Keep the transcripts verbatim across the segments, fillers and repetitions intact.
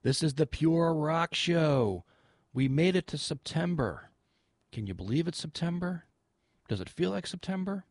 This is the Pure Rock Show. We made it to September. Can you believe it's September? Does it feel like September?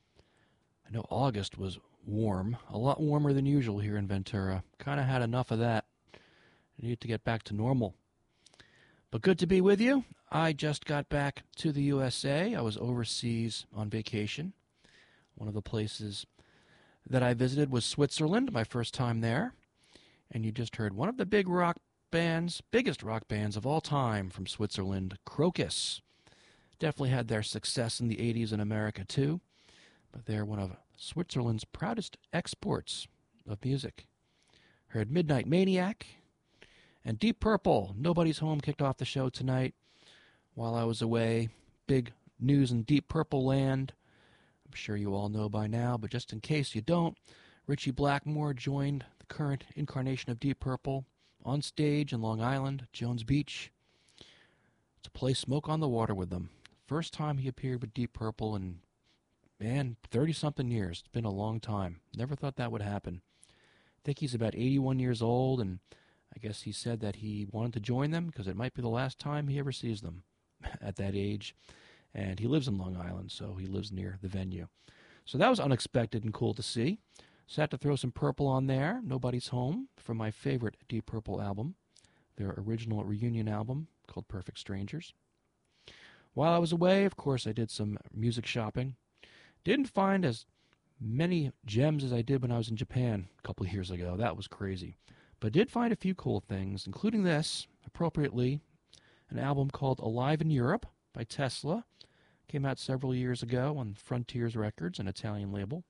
I know August was warm, a lot warmer than usual here in Ventura. Kind of had enough of that. I needed to get back to normal. But good to be with you. I just got back to the U S A. I was overseas on vacation. One of the places that I visited was Switzerland, my first time there. And you just heard one of the big rock bands, biggest rock bands of all time from Switzerland, Krokus. Definitely had their success in the eighties in America too, but they're one of Switzerland's proudest exports of music. Heard Midnight Maniac and Deep Purple. Nobody's Home kicked off the show tonight while I was away. Big news in Deep Purple land. I'm sure you all know by now, but just in case you don't, Ritchie Blackmore joined the current incarnation of Deep Purple on stage in Long Island, Jones Beach, to play Smoke on the Water with them. First time he appeared with Deep Purple in, man, thirty-something years. It's been a long time. Never thought that would happen. I think he's about eighty-one years old, and I guess he said that he wanted to join them because it might be the last time he ever sees them at that age. And he lives in Long Island, so he lives near the venue. So that was unexpected and cool to see. So I had to throw some Purple on there, Nobody's Home, from my favorite Deep Purple album, their original reunion album called Perfect Strangers. While I was away, of course, I did some music shopping. Didn't find as many gems as I did when I was in Japan a couple of years ago. That was crazy. But did find a few cool things, including this, appropriately, an album called Alive in Europe by Tesla. Came out several years ago on Frontiers Records, an Italian label.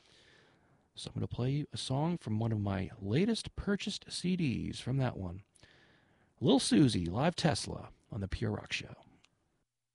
So I'm going to play you a song from one of my latest purchased C Ds from that one. Lil Susie, Live Tesla, on the Pure Rock Show.